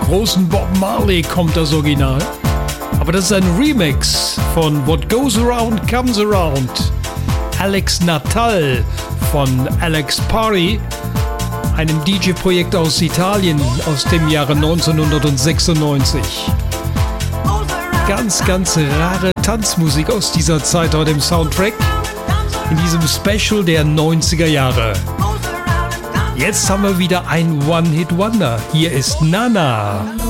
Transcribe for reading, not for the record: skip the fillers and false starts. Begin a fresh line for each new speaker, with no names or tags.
großen Bob Marley kommt das Original. Aber das ist ein Remix von What Goes Around Comes Around. Alex Natal von Alex Party, einem DJ-Projekt aus Italien aus dem Jahre 1996. Ganz rare Tanzmusik aus dieser Zeit heute im Soundtrack, in diesem Special der 90er Jahre. Jetzt haben wir wieder ein One-Hit-Wonder. Hier ist Nana.